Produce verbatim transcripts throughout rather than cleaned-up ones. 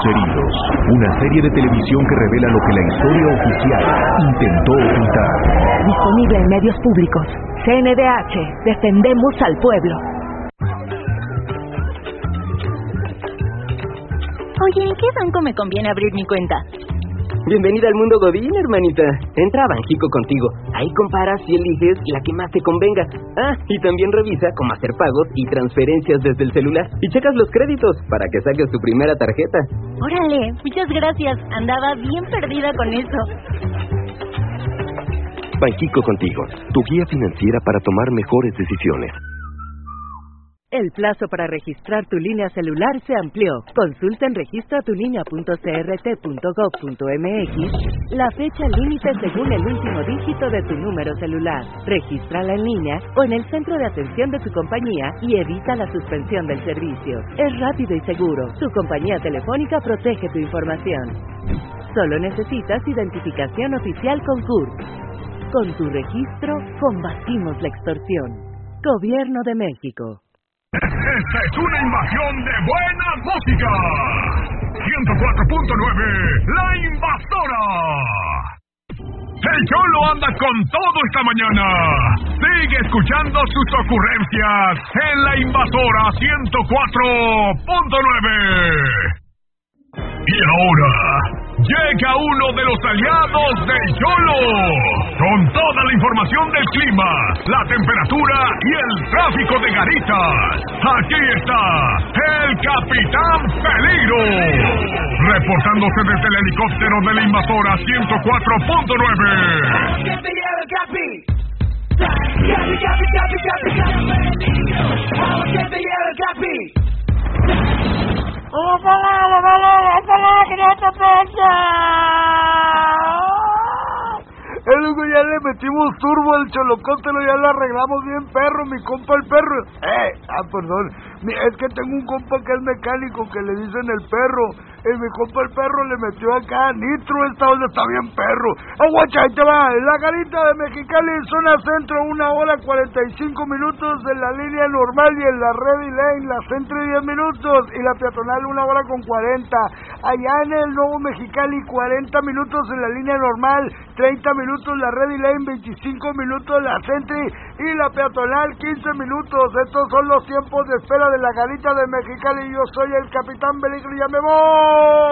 heridos. Una serie de televisión que revela lo que la historia oficial intentó ocultar. Disponible en medios públicos. C N D H. Defendemos al pueblo. Oye, ¿en qué banco me conviene abrir mi cuenta? Bienvenida al mundo Godín, hermanita. Entra a Banxico Contigo. Ahí comparas y eliges la que más te convenga. Ah, y también revisa cómo hacer pagos y transferencias desde el celular. Y checas los créditos para que saques tu primera tarjeta. Órale, muchas gracias. Andaba bien perdida con eso. Banxico Contigo, tu guía financiera para tomar mejores decisiones. El plazo para registrar tu línea celular se amplió. Consulta en registra tu línea punto c r t punto gov punto m x la fecha límite según el último dígito de tu número celular. Regístrala en línea o en el centro de atención de tu compañía y evita la suspensión del servicio. Es rápido y seguro. Tu compañía telefónica protege tu información. Solo necesitas identificación oficial con C U R. Con tu registro, combatimos la extorsión. Gobierno de México. Esta es una invasión de buena música. ciento cuatro punto nueve, La Invasora. El Cholo anda con todo esta mañana. Sigue escuchando sus ocurrencias en La Invasora ciento cuatro punto nueve. Y ahora llega uno de los aliados del Cholo, con toda la información del clima, la temperatura y el tráfico de Garitas. Aquí está el Capitán Peligro, reportándose desde el helicóptero de La Invasora ciento cuatro punto nueve. El Hugo, ya le metimos turbo al cholocótelo, ya lo arreglamos bien, perro, mi compa el perro. Eh, ah, perdón, mi, es que tengo un compa que es mecánico que le dicen el perro. Y mi compa el perro le metió acá nitro, esta onda está bien perro. Aguacha, ahí te va, la Garita de Mexicali, zona centro, una hora cuarenta y cinco minutos en la línea normal y en la Ready Lane, la centro diez minutos y la peatonal una hora con cuarenta. Allá en el Nuevo Mexicali, cuarenta minutos en la línea normal, treinta minutos la Ready Lane, veinticinco minutos la Sentry y la peatonal, quince minutos. Estos son los tiempos de espera de la Garita de Mexicali. Yo soy el Capitán Peligro y ya me voy.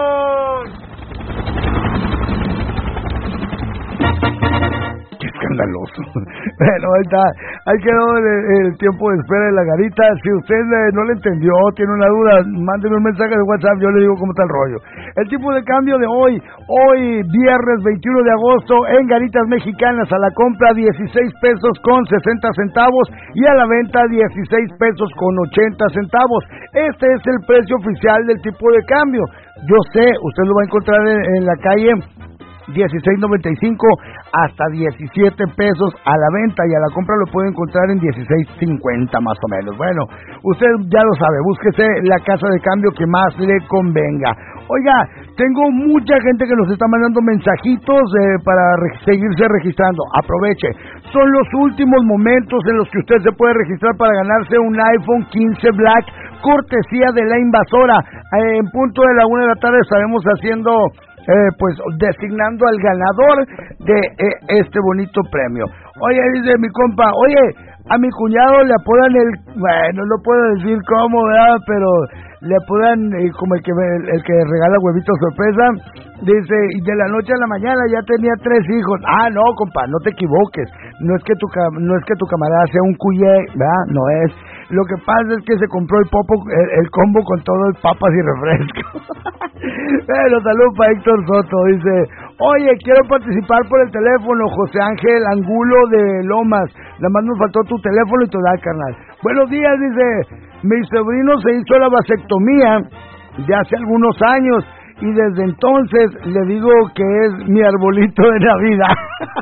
Qué escandaloso. Bueno, ahí está, ahí quedó el, el tiempo de espera de la Garita. Si usted eh, no le entendió, tiene una duda, mándeme un mensaje de WhatsApp, yo le digo cómo está el rollo. El tipo de cambio de hoy, hoy viernes veintiuno de agosto, en Garitas Mexicanas, a la compra dieciséis pesos con sesenta centavos y a la venta dieciséis pesos con ochenta centavos. Este es el precio oficial del tipo de cambio. Yo sé, usted lo va a encontrar en, en la calle dieciséis noventa y cinco hasta diecisiete pesos a la venta, y a la compra lo puede encontrar en dieciséis cincuenta más o menos. Bueno, usted ya lo sabe, búsquese la casa de cambio que más le convenga. Oiga, tengo mucha gente que nos está mandando mensajitos eh, para re- seguirse registrando. Aproveche, son los últimos momentos en los que usted se puede registrar para ganarse un iPhone quince Black, cortesía de La Invasora. Eh, en punto de la una de la tarde estaremos haciendo Eh, pues designando al ganador de eh, este bonito premio. Oye, dice mi compa, oye, a mi cuñado le apodan el, bueno, no puedo decir cómo, ¿verdad? Pero le apodan eh, como el que me, el que regala huevitos sorpresa. Dice, y de la noche a la mañana ya tenía tres hijos. Ah, no, compa, no te equivoques. No es que tu no es que tu camarada sea un cuyé, ¿verdad? No es. Lo que pasa es que se compró el popo, el, el combo con todo el papas y refresco. Bueno, saludos para Héctor Soto. Dice, oye, quiero participar por el teléfono, José Ángel Angulo de Lomas. Nada más nos faltó tu teléfono y tu edad, carnal. Buenos días, dice, mi sobrino se hizo la vasectomía de hace algunos años y desde entonces le digo que es mi arbolito de Navidad.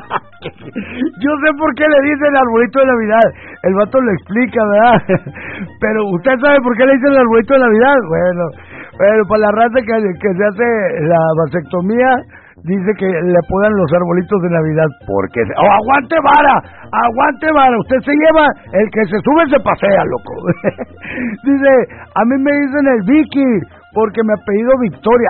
Yo sé por qué le dicen arbolito de Navidad. El vato lo explica, ¿verdad? Pero ¿usted sabe por qué le dicen el arbolito de Navidad? Bueno, bueno, para la raza que, que se hace la vasectomía, dice que le apodan los arbolitos de Navidad porque... ¡Oh, aguante vara! ¡Aguante vara! Usted se lleva, el que se sube se pasea, loco. Dice, a mí me dicen el Vicky porque mi apellido Victoria.